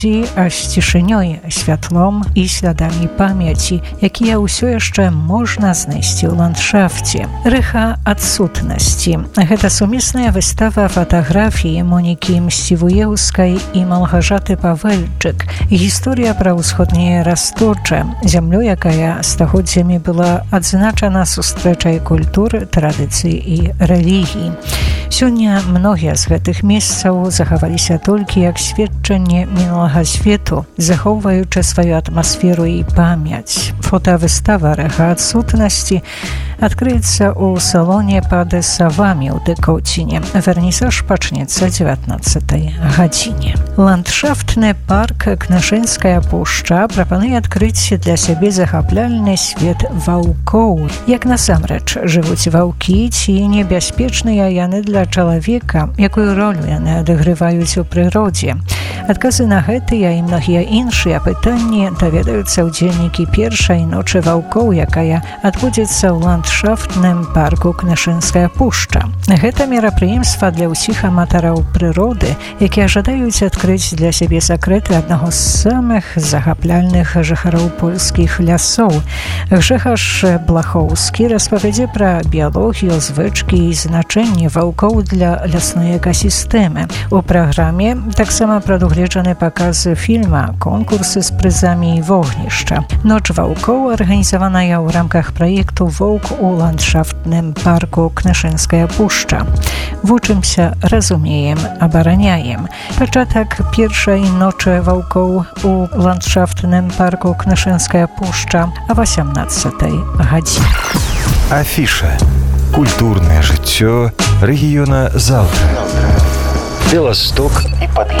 а з цішынёй, святлом і слядамі памяці, якія ўсё яшчэ можна знайсці ў ландшафце. Рэха адсутнасці. Гэта сумесная выстава фатаграфіі Монікі Мсцівуеўскай і Малгажаты Павэльчык. Гісторыя пра ўсходняе Расточа, зямлю, якая стагоддзямі была адзначана сустрэчай культур, традыцый і рэлігій. Сёння многія з гэтых месцаў захаваліся толькі як сведчанне мінулага свету, захоўваючы сваю атмасферу і памяць. Фотавыстава «Рэха адсутнасці» адкрыецца ў салоне пад Савамі ў Дыкоціне. Вернісаж пачнецца 19 гадзіне. Ландшафтны парк Кнышынская пушча прапануе адкрыць для сябе захапляльны свет ваўкоў. Як насамрэч жывуць ваўкі, ці небяспечныя яны для чалавека, якую ролю яны адыгрываюць у прыродзе. Адказы на гэтыя і многія іншыя пытанні даведаюцца ўдзельнікі першай ночы ваўкоў, якая адбудзецца ў ландшафтным парку Кнышынская пушча. Гэта мерапрыемства для ўсіх аматараў прыроды, якія жадаюць адкрыць для сябе сакрэты аднаго з самых захапляльных жыхароў польскіх лясоў. Гжэхаш Блахоўскі распавядзе пра біялогію, звычкі і значэнне ваўкоў для лясной экасістэмы. У праграме таксама прадугледжаны паказы фільма, конкурсы з прызамі і вогнішча. Ноч ваўкоў арганізаваная ў рамках праекту «Воўк у ландшафтным парку Кнышынская пушча». Вучымся, разумеем, абараняем. Пачатак першай ночы ваўкоў у ландшафтным парку Кнышынская пушча о 18 гадзіне. Афіша. Культурнае жыццё рэгіёна заўтра. Беласток і Падляшша.